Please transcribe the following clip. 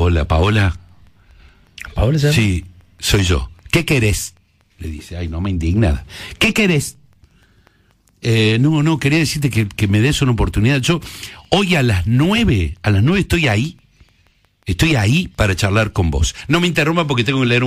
Hola, Paola. ¿Paola se llama? Sí, soy yo. ¿Qué querés? Le dice, ay, no me indigna. ¿Qué querés? No, quería decirte que me des una oportunidad. Yo, hoy a las 9 estoy ahí para charlar con vos. No me interrumpa porque tengo que leer